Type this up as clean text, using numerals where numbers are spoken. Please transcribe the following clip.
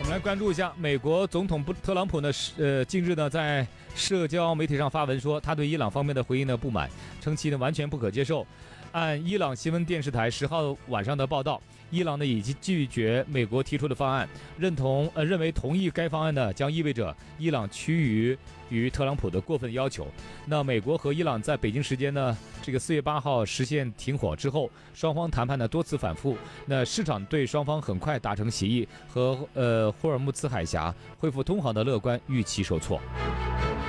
来关注一下美国总统特朗普呢，近日呢在社交媒体上发文说，他对伊朗方面的回应呢不满，称其呢完全不可接受。按伊朗新闻电视台10号晚上的报道，伊朗呢已经拒绝美国提出的方案，认为同意该方案呢将意味着伊朗趋于特朗普的过分要求。那美国和伊朗在北京时间呢这个4月8号实现停火之后，双方谈判呢多次反复。那市场对双方很快达成协议和霍尔木兹海峡恢复通航的乐观预期受挫。